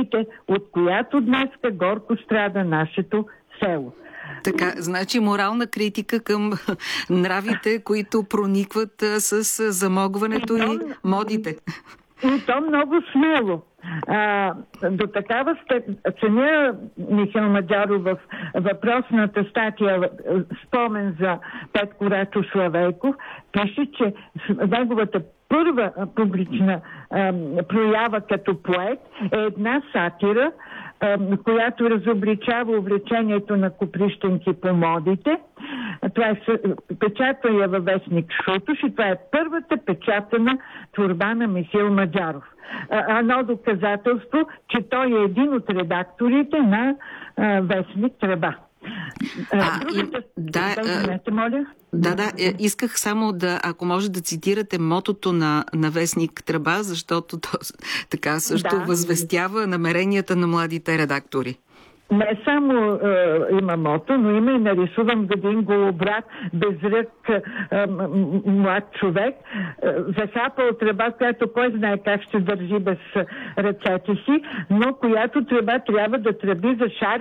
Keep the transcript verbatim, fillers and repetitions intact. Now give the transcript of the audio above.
Видите, от която днеска горко страда нашето село. Така, значи морална критика към нравите, които проникват с замогването и, и модите. И то много смело. А, до такава степен, самия Михаил Маджаров в въпросната статия "Спомен за Петко Рачо Славейков" пише, че неговата първа публична а, проява като поет е една сатира, а, която разобличава увлечението на Коприщенки по модите. Това е печата я във вестник "Шутош" и това е първата печатана творба на Михаил Маджаров. Едно доказателство, че той е един от редакторите на а, вестник "Тръба". А, Другата... и, да, да, моля. Да, да, исках само да, ако може да цитирате мотото на, на вестник "Тръба", защото то така също да. възвестява намеренията на младите редактори. Не само е, има мото, но има и нарисуван един голобрат, безрък е, млад човек, е, захапал тръба, която кой знае как ще държи без ръцете си, но която тръба трябва да тръби за шар